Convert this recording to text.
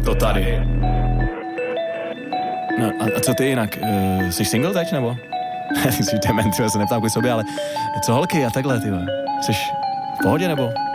to tady. No a co ty jinak? Jsi single teď, nebo? Jsi dement, já se neptám kvůli sobě, ale co holky a takhle, ty? Jsi v pohodě, nebo?